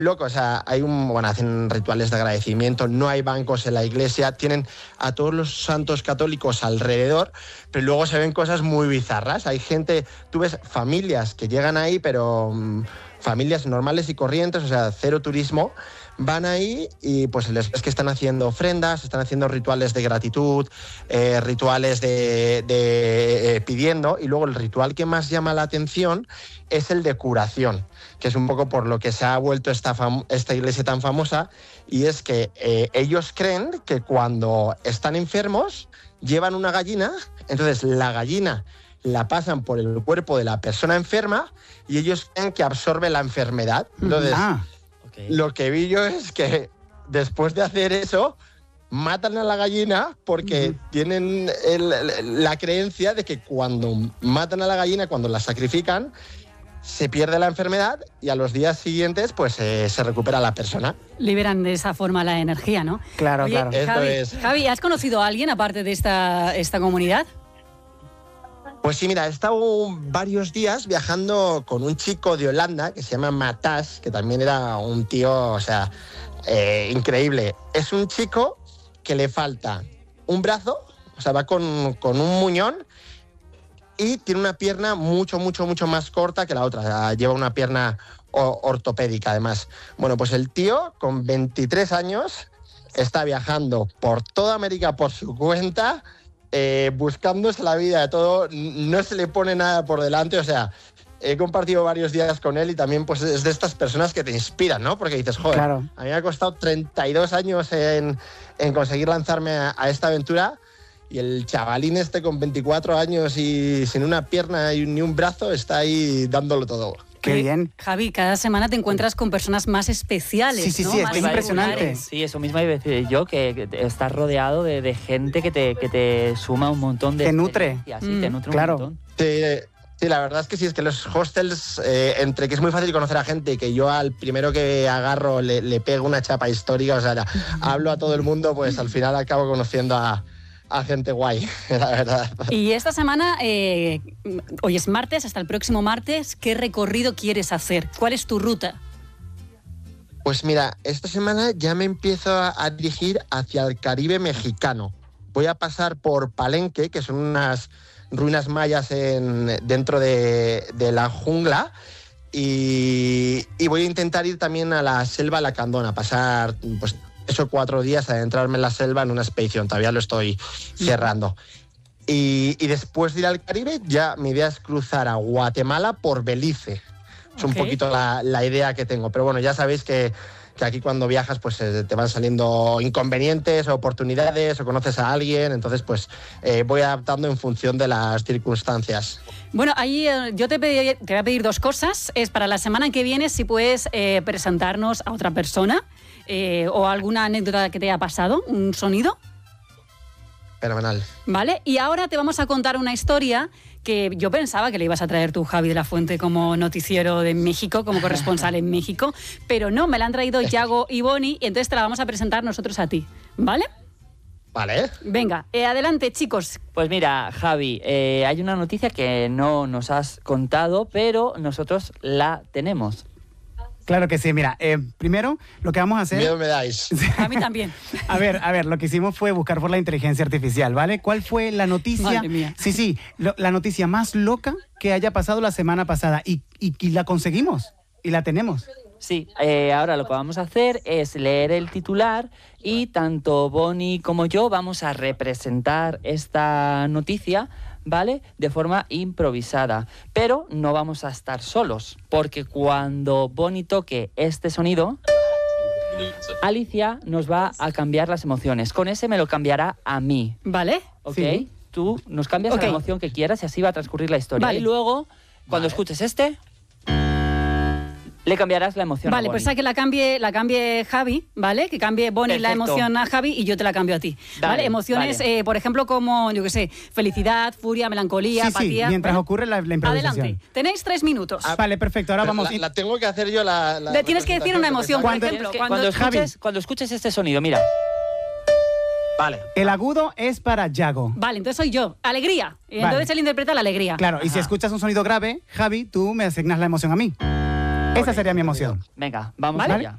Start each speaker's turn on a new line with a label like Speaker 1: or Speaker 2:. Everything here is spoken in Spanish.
Speaker 1: loco, o sea, hacen rituales de agradecimiento, no hay bancos en la iglesia, tienen a todos los santos católicos alrededor, pero luego se ven cosas muy bizarras. Hay gente, tú ves familias que llegan ahí, pero familias normales y corrientes, o sea, cero turismo, van ahí y pues es que están haciendo ofrendas, están haciendo rituales de gratitud, rituales de pidiendo, y luego el ritual que más llama la atención es el de curación, que es un poco por lo que se ha vuelto esta iglesia tan famosa, y es que ellos creen que cuando están enfermos llevan una gallina, entonces la gallina la pasan por el cuerpo de la persona enferma y ellos creen que absorbe la enfermedad. Entonces, lo que vi yo es que después de hacer eso, matan a la gallina porque tienen la creencia de que cuando matan a la gallina, cuando la sacrifican, se pierde la enfermedad y a los días siguientes pues se recupera la persona.
Speaker 2: Liberan de esa forma la energía, ¿no?
Speaker 3: Claro,
Speaker 2: Oye,
Speaker 3: claro.
Speaker 2: Javi, ¿has conocido a alguien aparte de esta comunidad?
Speaker 1: Pues sí, mira, he estado varios días viajando con un chico de Holanda que se llama Matas, que también era un tío, o sea, increíble. Es un chico que le falta un brazo, o sea, va con un muñón, y tiene una pierna mucho más corta que la otra. O sea, lleva una pierna ortopédica, además. Bueno, pues el tío, con 23 años, está viajando por toda América por su cuenta, buscándose la vida de todo, no se le pone nada por delante, o sea, he compartido varios días con él y también pues es de estas personas que te inspiran, ¿no? Porque dices, joder,
Speaker 3: claro,
Speaker 1: a mí me ha costado 32 años en conseguir lanzarme a esta aventura, y el chavalín este con 24 años y sin una pierna y ni un brazo está ahí dándolo todo.
Speaker 3: Qué bien.
Speaker 2: Javi, cada semana te encuentras con personas más especiales,
Speaker 3: Sí,
Speaker 2: ¿no?
Speaker 3: es
Speaker 2: más
Speaker 3: impresionante.
Speaker 4: Sí, eso mismo iba a decir yo, que estás rodeado de gente que te suma un montón de...
Speaker 3: Te nutre.
Speaker 4: Sí, te nutre
Speaker 3: claro.
Speaker 4: un montón.
Speaker 1: Sí, la verdad es que sí, es que los hostels, entre que es muy fácil conocer a gente y que yo al primero que agarro le pego una chapa histórica, o sea, hablo a todo el mundo, pues al final acabo conociendo a gente guay, la verdad.
Speaker 2: Y esta semana, hoy es martes, hasta el próximo martes, ¿qué recorrido quieres hacer? ¿Cuál es tu ruta?
Speaker 1: Pues mira, esta semana ya me empiezo a dirigir hacia el Caribe mexicano. Voy a pasar por Palenque, que son unas ruinas mayas dentro de la jungla, y voy a intentar ir también a la selva lacandona, pasar pues 3 o 4 días a adentrarme en la selva en una expedición. Todavía lo estoy cerrando. Y después de ir al Caribe, ya mi idea es cruzar a Guatemala por Belice. Es un poquito la idea que tengo. Pero bueno, ya sabéis que aquí cuando viajas pues te van saliendo inconvenientes o oportunidades o conoces a alguien. Entonces pues voy adaptando en función de las circunstancias.
Speaker 2: Bueno, ahí yo te voy a pedir 2 cosas. Es para la semana que viene si puedes presentarnos a otra persona o alguna anécdota que te haya pasado, un sonido.
Speaker 1: Fenomenal.
Speaker 2: Vale, y ahora te vamos a contar una historia que yo pensaba que le ibas a traer tú, Javi de la Fuente, como noticiero de México, como corresponsal en México, pero no, me la han traído Yago y Boni, y entonces te la vamos a presentar nosotros a ti, ¿vale?
Speaker 1: Vale.
Speaker 2: Venga, adelante, chicos.
Speaker 4: Pues mira, Javi, hay una noticia que no nos has contado, pero nosotros la tenemos.
Speaker 3: Claro que sí, mira, primero lo que vamos a hacer...
Speaker 1: Miedo me dais.
Speaker 2: A mí también.
Speaker 3: A ver, lo que hicimos fue buscar por la inteligencia artificial, ¿vale? ¿Cuál fue la noticia?
Speaker 2: Madre mía.
Speaker 3: Sí, la noticia más loca que haya pasado la semana pasada y la conseguimos y la tenemos.
Speaker 4: Sí, ahora lo que vamos a hacer es leer el titular y tanto Boni como yo vamos a representar esta noticia, ¿vale? De forma improvisada. Pero no vamos a estar solos, porque cuando Boni toque este sonido, Alicia nos va a cambiar las emociones. Con ese me lo cambiará a mí.
Speaker 2: ¿Vale?
Speaker 4: ¿Ok?
Speaker 3: Sí.
Speaker 4: Tú nos cambias la emoción que quieras y así va a transcurrir la historia.
Speaker 2: Vale.
Speaker 4: Y luego, cuando escuches este, le cambiarás la emoción.
Speaker 2: Vale,
Speaker 4: a
Speaker 2: pues
Speaker 4: Boni.
Speaker 2: que la cambie Javi, ¿vale? Que cambie Boni la
Speaker 4: Perfecto.
Speaker 2: emoción a Javi y yo te la cambio a ti.
Speaker 4: Dale,
Speaker 2: ¿Vale? Emociones,
Speaker 4: vale.
Speaker 2: por ejemplo, como, yo qué sé, felicidad, furia, melancolía,
Speaker 3: Sí,
Speaker 2: apatía.
Speaker 3: mientras
Speaker 2: ¿vale?
Speaker 3: ocurre la improvisación.
Speaker 2: Adelante. Tenéis 3 minutos.
Speaker 3: Vale, perfecto, ahora vamos...
Speaker 1: La tengo que hacer yo
Speaker 2: Le tienes que decir una emoción, por
Speaker 3: Cuando-
Speaker 2: ejemplo.
Speaker 4: Cuando escuches este sonido, mira.
Speaker 1: Vale.
Speaker 3: El agudo es para Yago.
Speaker 2: Vale, entonces soy yo. Alegría. Y
Speaker 3: Vale.
Speaker 2: entonces él interpreta la alegría.
Speaker 3: Claro, y si escuchas un sonido grave, Javi, tú me asignas la emoción a mí. Esa sería mi emoción.
Speaker 4: Venga, vamos
Speaker 2: ¿Vale?
Speaker 4: allá.